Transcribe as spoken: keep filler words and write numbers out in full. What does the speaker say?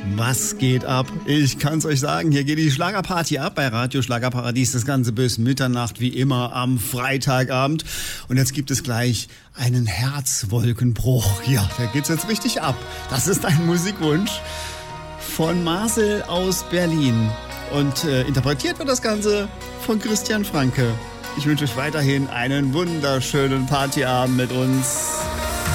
Was geht ab? Ich kann's euch sagen, hier geht die Schlagerparty ab bei Radio Schlagerparadies. Das Ganze bis Mitternacht, wie immer am Freitagabend. Und jetzt gibt es gleich einen Herzwolkenbruch. Ja, da geht's jetzt richtig ab. Das ist ein Musikwunsch von Marcel aus Berlin. Und äh, interpretiert wird das Ganze von Christian Franke. Ich wünsche euch weiterhin einen wunderschönen Partyabend mit uns.